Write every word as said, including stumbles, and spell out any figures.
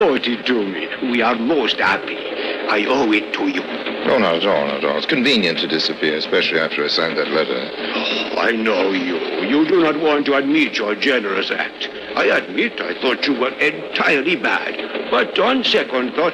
Owed it to me. We are most happy. I owe it to you. No, not at all, not at all. It's convenient to disappear, especially after I signed that letter. Oh, I know you. You do not want to admit your generous act. I admit I thought you were entirely bad. But on second thought,